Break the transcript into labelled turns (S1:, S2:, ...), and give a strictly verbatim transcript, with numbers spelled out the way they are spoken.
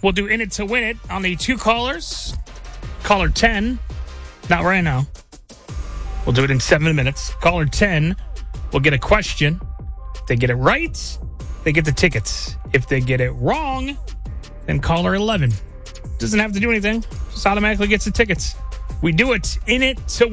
S1: We'll do In It to Win It on the two callers. Caller ten, not right now. We'll do it in seven minutes. Caller ten will get a question. If they get it right, they get the tickets. If they get it wrong, then caller eleven doesn't have to do anything. Just automatically gets the tickets. We do it In It to